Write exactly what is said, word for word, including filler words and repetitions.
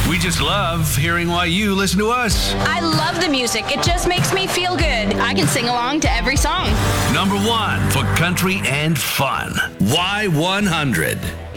We just love hearing why you listen to us. I love the music. It just makes me feel good. I can sing along to every song. Number one for country and fun. Y one hundred.